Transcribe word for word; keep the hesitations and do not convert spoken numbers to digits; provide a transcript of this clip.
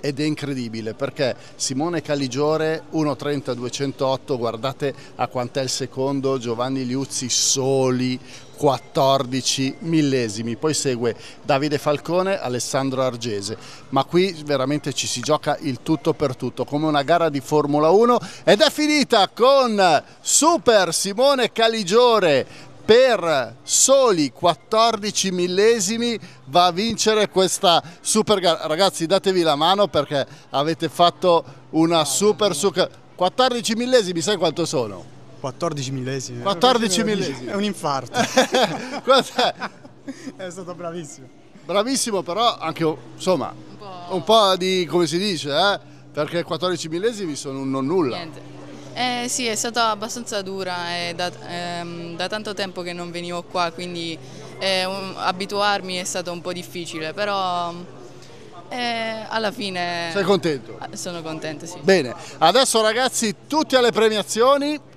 ed è incredibile perché Simone Caligiore uno trenta duecentootto, guardate a quant'è il secondo, Giovanni Liuzzi soli quattordici millesimi, poi segue Davide Falcone, Alessandro Argese, ma qui veramente ci si gioca il tutto per tutto come una gara di Formula uno ed è finita con Super Simone Caligiore per soli quattordici millesimi va a vincere questa super gara. Ragazzi, datevi la mano perché avete fatto una super super quattordici millesimi, sai quanto sono? quattordici millesimi. quattordici millesimi. È un infarto. È stato bravissimo. Bravissimo, però anche insomma un po', un po' di, come si dice, eh? Perché quattordici millesimi sono un non nulla. Niente. Eh, sì, è stata abbastanza dura, è da, ehm, da tanto tempo che non venivo qua, quindi eh, un, abituarmi è stato un po' difficile, però eh, alla fine... Sei contento? Sono contenta, sì. Bene, adesso ragazzi tutti alle premiazioni.